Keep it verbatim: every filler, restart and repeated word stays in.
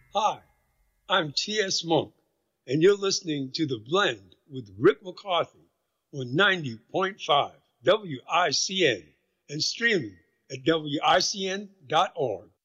Hi, I'm T S. Monk, and you're listening to The Blend with Rick McCarthy on ninety point five W I C N and streaming at W I C N dot org.